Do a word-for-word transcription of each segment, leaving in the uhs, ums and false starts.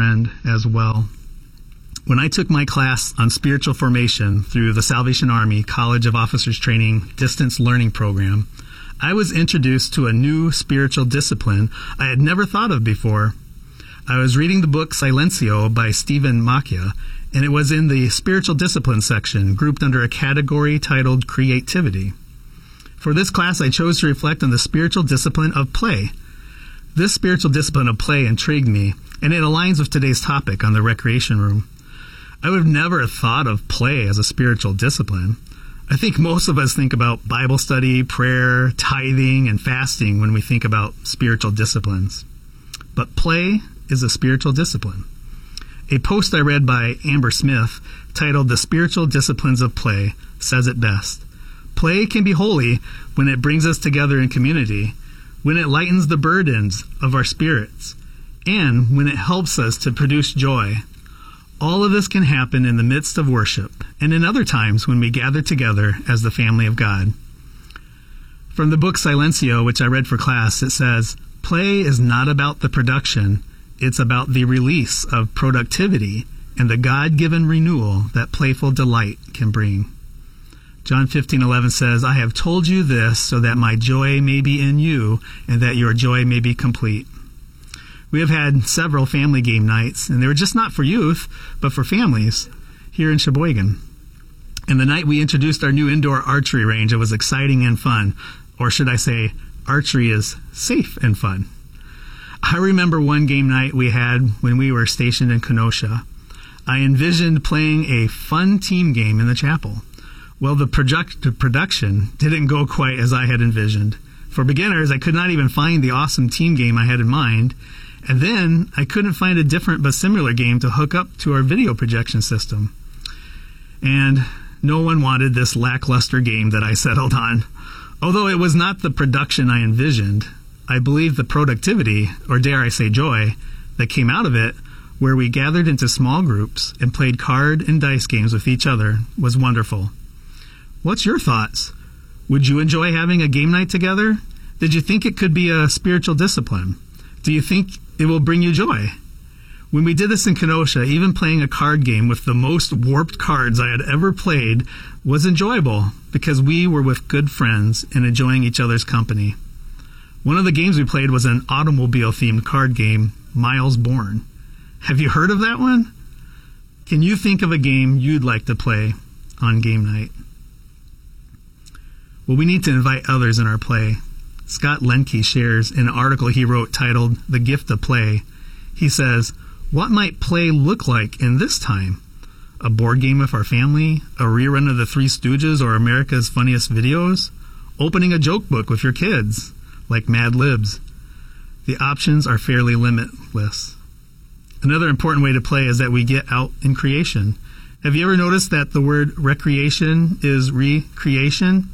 friend as well. When I took my class on spiritual formation through the Salvation Army College of Officers Training Distance Learning Program, I was introduced to a new spiritual discipline I had never thought of before. I was reading the book Silencio by Stephen Macchia, and it was in the spiritual discipline section, grouped under a category titled Creativity. For this class, I chose to reflect on the spiritual discipline of play. This spiritual discipline of play intrigued me, and it aligns with today's topic on the Recreation Room. I would have never thought of play as a spiritual discipline. I think most of us think about Bible study, prayer, tithing, and fasting when we think about spiritual disciplines. But play is a spiritual discipline. A post I read by Amber Smith, titled The Spiritual Disciplines of Play, says it best. Play can be holy when it brings us together in community, when it lightens the burdens of our spirits, and when it helps us to produce joy. All of this can happen in the midst of worship, and in other times when we gather together as the family of God. From the book Silencio, which I read for class, it says, play is not about the production, it's about the release of productivity and the God-given renewal that playful delight can bring. John fifteen eleven says, I have told you this so that my joy may be in you and that your joy may be complete. We have had several family game nights, and they were just not for youth, but for families here in Sheboygan. And the night we introduced our new indoor archery range, it was exciting and fun. Or should I say, archery is safe and fun. I remember one game night we had when we were stationed in Kenosha. I envisioned playing a fun team game in the chapel. Well, the project- the production didn't go quite as I had envisioned. For beginners, I could not even find the awesome team game I had in mind. And then I couldn't find a different but similar game to hook up to our video projection system. And no one wanted this lackluster game that I settled on. Although it was not the production I envisioned, I believe the productivity, or dare I say joy, that came out of it, where we gathered into small groups and played card and dice games with each other, was wonderful. What's your thoughts? Would you enjoy having a game night together? Did you think it could be a spiritual discipline? Do you think it will bring you joy? When we did this in Kenosha, even playing a card game with the most warped cards I had ever played was enjoyable because we were with good friends and enjoying each other's company. One of the games we played was an automobile-themed card game, Miles Born. Have you heard of that one? Can you think of a game you'd like to play on game night? Well, we need to invite others in our play. Scott Lenke shares in an article he wrote titled The Gift of Play. He says, what might play look like in this time? A board game with our family? A rerun of the Three Stooges or America's Funniest Videos? Opening a joke book with your kids, like Mad Libs? The options are fairly limitless. Another important way to play is that we get out in creation. Have you ever noticed that the word recreation is recreation?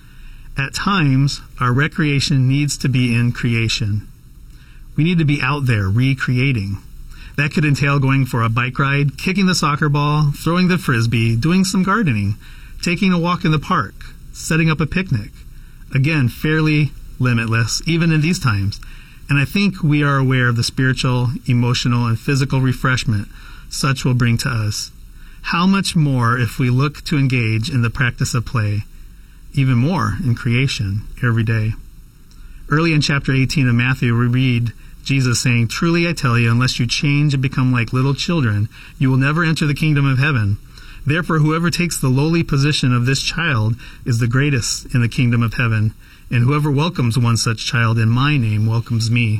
At times, our recreation needs to be in creation. We need to be out there recreating. That could entail going for a bike ride, kicking the soccer ball, throwing the frisbee, doing some gardening, taking a walk in the park, setting up a picnic. Again, fairly limitless, even in these times. And I think we are aware of the spiritual, emotional, and physical refreshment such will bring to us. How much more if we look to engage in the practice of play, even more in creation every day. Early in chapter eighteen of Matthew, we read Jesus saying, truly I tell you, unless you change and become like little children, you will never enter the kingdom of heaven. Therefore, whoever takes the lowly position of this child is the greatest in the kingdom of heaven, and whoever welcomes one such child in my name welcomes me.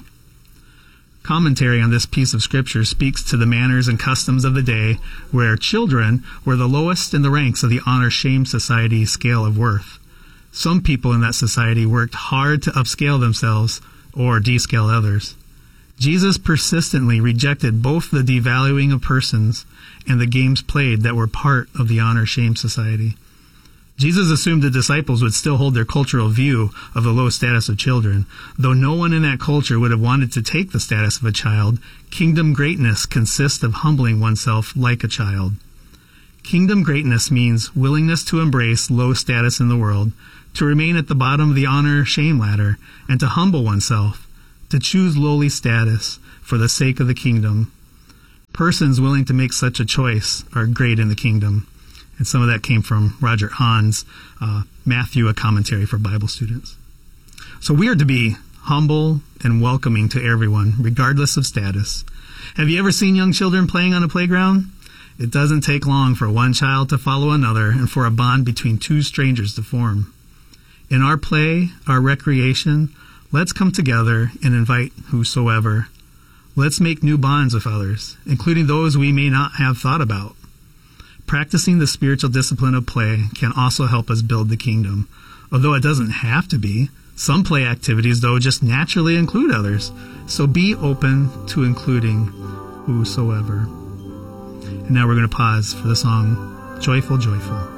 Commentary on this piece of scripture speaks to the manners and customs of the day where children were the lowest in the ranks of the honor-shame society scale of worth. Some people in that society worked hard to upscale themselves or descale others. Jesus persistently rejected both the devaluing of persons and the games played that were part of the honor-shame society. Jesus assumed the disciples would still hold their cultural view of the low status of children. Though no one in that culture would have wanted to take the status of a child, kingdom greatness consists of humbling oneself like a child. Kingdom greatness means willingness to embrace low status in the world, to remain at the bottom of the honor-shame ladder, and to humble oneself, to choose lowly status for the sake of the kingdom. Persons willing to make such a choice are great in the kingdom. And some of that came from Roger Hahn's uh, Matthew, a commentary for Bible students. So we are to be humble and welcoming to everyone, regardless of status. Have you ever seen young children playing on a playground? It doesn't take long for one child to follow another and for a bond between two strangers to form. In our play, our recreation, let's come together and invite whosoever. Let's make new bonds with others, including those we may not have thought about. Practicing the spiritual discipline of play can also help us build the kingdom, although it doesn't have to be. Some play activities, though, just naturally include others. So be open to including whosoever. And now we're going to pause for the song, Joyful, Joyful.